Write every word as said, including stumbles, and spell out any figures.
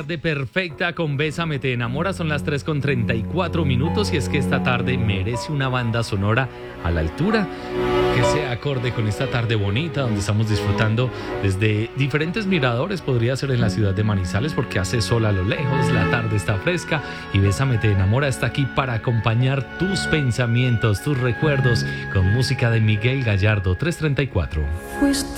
tarde perfecta con Bésame te enamora. Son las tres con treinta y cuatro minutos y es que esta tarde merece una banda sonora a la altura que sea acorde con esta tarde bonita donde estamos disfrutando desde diferentes miradores. Podría ser en la ciudad de Manizales porque hace sol a lo lejos, la tarde está fresca y Bésame te enamora está aquí para acompañar tus pensamientos, tus recuerdos con música de Miguel Gallardo. Tres treinta y cuatro. Fuiste